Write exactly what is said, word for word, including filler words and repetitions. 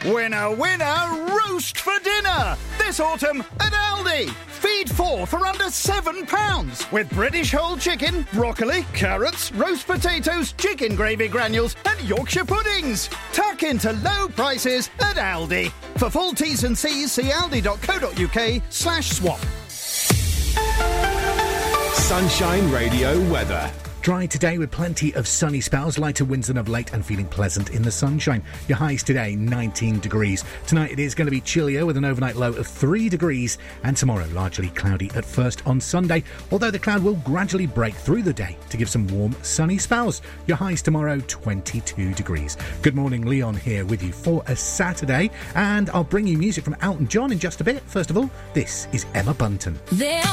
Winner, winner, roast for dinner! This autumn at Aldi. Feed four for under seven pounds. With British whole chicken, broccoli, carrots, roast potatoes, chicken gravy granules and Yorkshire puddings. Tuck into low prices at Aldi. For full T's and C's, see aldi.co.uk slash swap. Sunshine Radio weather. Dry today with plenty of sunny spells, lighter winds than of late and feeling pleasant in the sunshine. Your highs today, nineteen degrees. Tonight it is going to be chillier with an overnight low of three degrees and tomorrow largely cloudy at first on Sunday, although the cloud will gradually break through the day to give some warm sunny spells. Your highs tomorrow, twenty-two degrees. Good morning, Leon here with you for a Saturday, and I'll bring you music from Elton John in just a bit. First of all, this is Emma Bunton. There